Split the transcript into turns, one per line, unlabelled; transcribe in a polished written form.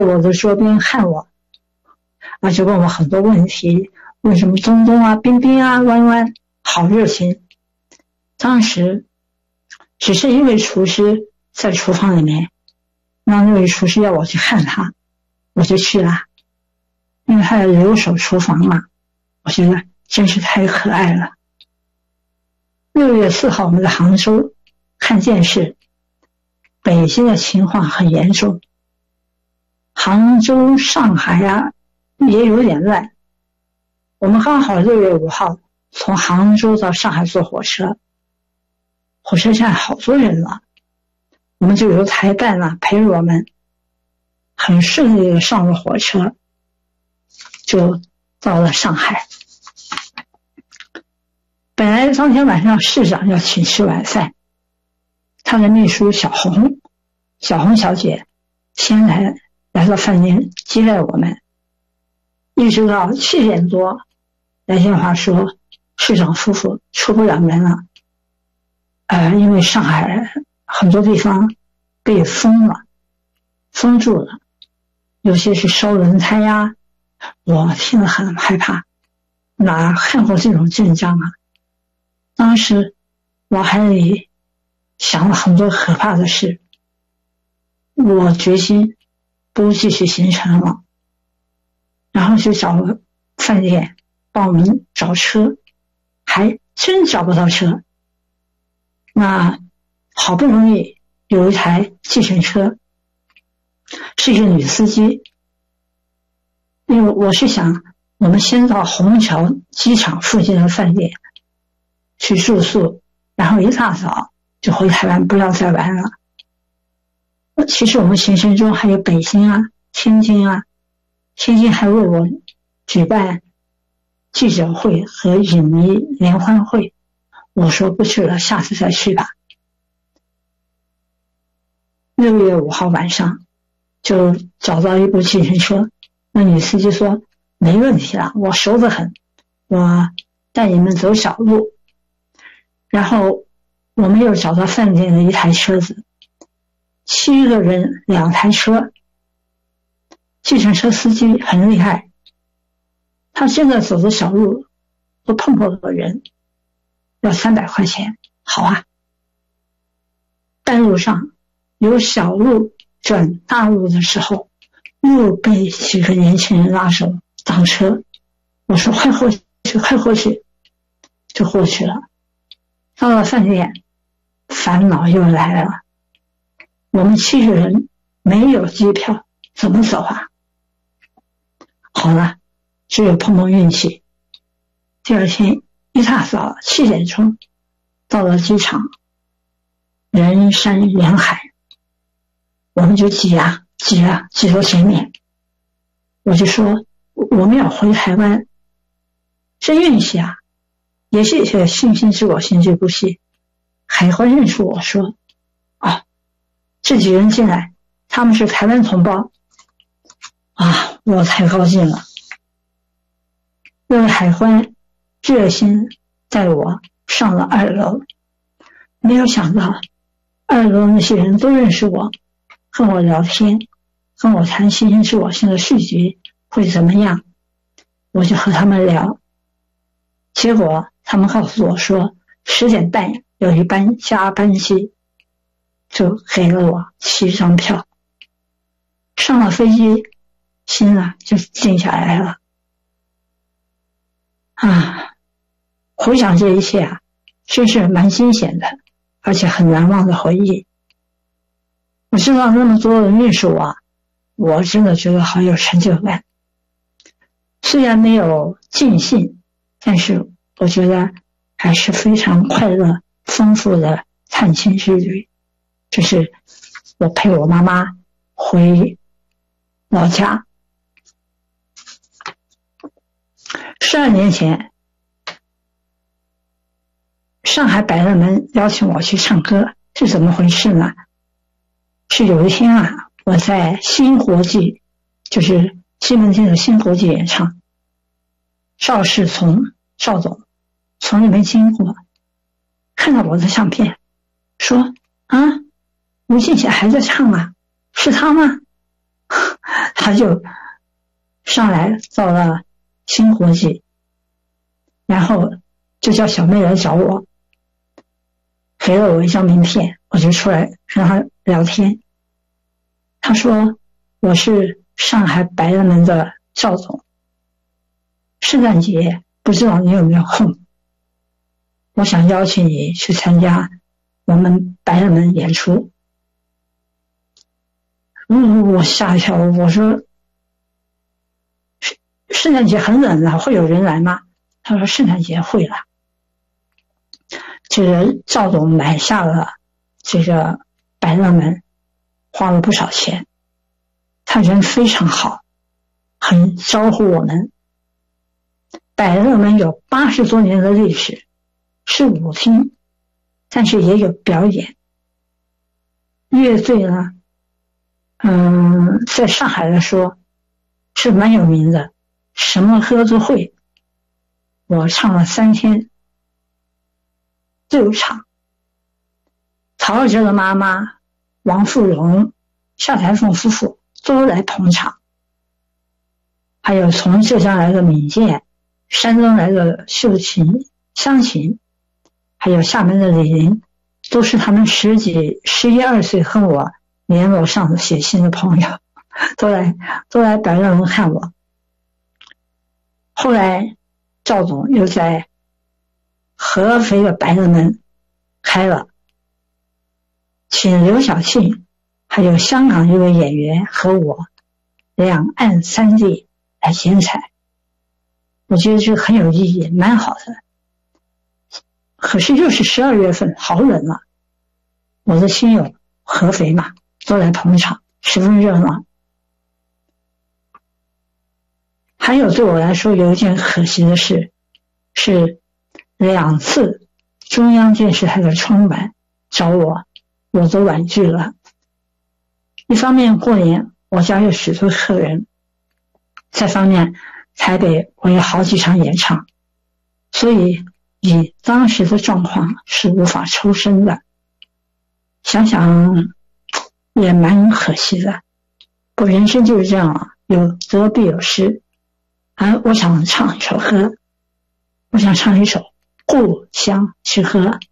我的桌边看我，就问我很多问题，问什么东东啊、冰冰啊、弯弯，好热情。当时只是一位厨师在厨房里面，那位厨师要我去看他，我就去了，因为他要留守厨房嘛，我觉得真是太可爱了。6月4号我们在杭州看电视，北京的情况很严重，杭州、上海啊也有点乱。我们刚好6月5号从杭州到上海坐火车，火车站好多人了，我们就由台办陪着我们，很顺利的上了火车，就到了上海。本来当天晚上市长要请吃晚饭，他的秘书小红小姐先来到饭店接待我们，一直到7点多来电话说市长夫妇出不了门了，因为上海很多地方被封住了，有些是烧轮胎呀，我听了很害怕，哪看过这种阵仗啊？当时脑海里想了很多可怕的事，我决心不继续行程了，然后就找了饭店帮我们找车，还真找不到车。那好不容易有一台计程车，是一个女司机，因为我是想我们先到虹桥机场附近的饭店去住宿，然后一大早就回台湾，不要再玩了。其实我们行程中还有北京啊、天津啊，天津还为我举办记者会和影迷联欢会，我说不去了，下次再去吧。6月5号晚上就找到一部计程车，那女司机说没问题了，我熟得很，我带你们走小路。然后我们又找到饭店的一台车子，7个人2台车，计程车司机很厉害，他现在走的小路都碰不到人，要300块钱。好啊，半路上由小路转大路的时候，又被几个年轻人拉手挡车，我说快过去，快过去，就过去了。到了饭店，烦恼又来了，我们7个人没有机票，怎么走啊？好了，只有碰碰运气。第二天一大早7点钟到了机场，人山人海，我们就挤到前面。我就说我们要回台湾，真运气啊！也谢谢星星知我心这部戏，海关认出我说这几人进来，他们是台湾同胞啊，我太高兴了。那位海关热心带我上了2楼，没有想到2楼那些人都认识我，跟我聊天，跟我谈星星知我心的续集会怎么样，我就和他们聊。结果他们告诉我说10点半有一班加班机，就给了我7张票。上了飞机，心就静下来了。回想这一切真是蛮惊险的，而且很难忘的回忆。我知道那么多人认识我真的觉得好有成就感。虽然没有尽兴，但是我觉得还是非常快乐丰富的探亲之旅。这是我陪我妈妈回老家。12年前，上海百乐门邀请我去唱歌，是怎么回事呢？是有一天我在新国际，就是西门町的新国际演唱，赵总从那边经过，看到我的相片，说吴静姐还在唱是他吗？ 他就上来到了新国际，然后就叫小妹来找我，给了我一张名片，我就出来跟他聊天。他说我是上海白人门的赵总，圣诞节不知道你有没有空，我想邀请你去参加我们白人门演出。我吓一跳，我说圣诞节很冷了，会有人来吗？他说圣诞节会了。这个赵总买下了这个百乐门，花了不少钱，他人非常好，很招呼我们。百乐门有80多年的历史，是舞厅，但是也有表演。乐队呢，在上海来说是蛮有名的，什么歌都会。我唱了3天6场。陶喆的妈妈王富荣、夏台凤夫妇都来捧场，还有从浙江来的闵健、山东来的秀琴、湘琴，还有厦门的李玲，都是他们11、12岁和我联络上的写信的朋友，都来百乐门看我。后来赵总又在合肥的百乐门开了，请刘晓庆还有香港一位演员和我两岸3地来剪彩，我觉得这个很有意义，蛮好的。可是又是12月份，好冷啊！我的亲友合肥嘛，都来捧场，十分热闹。还有对我来说有一件可惜的事，是2次中央电视台的春晚找我都婉拒了。一方面过年我家有许多客人，再方面台北我有好几场演唱，所以以当时的状况是无法抽身的。想想也蛮可惜的，不，人生就是这样啊，有得必有失。我想唱一首歌，我想唱一首《故乡之歌》。